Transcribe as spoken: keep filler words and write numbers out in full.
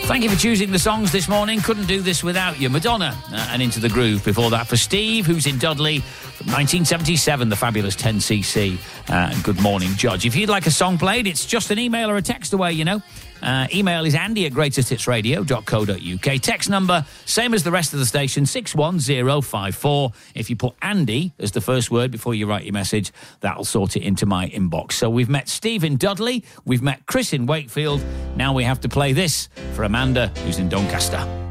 Thank you for choosing the songs this morning. Couldn't do this without you. Madonna uh, and Into the Groove. Before that, for Steve, who's in Dudley, from nineteen seventy-seven, the fabulous ten C C. Uh, and Good Morning, Judge. If you'd like a song played, it's just an email or a text away, you know. Uh, email is andy at greatest hits radio dot co dot uk. Text number, same as the rest of the station, six one zero five four. If you put Andy as the first word before you write your message, that'll sort it into my inbox. So we've met Steve in Dudley, we've met Chris in Wakefield. Now we have to play this for Amanda, who's in Doncaster.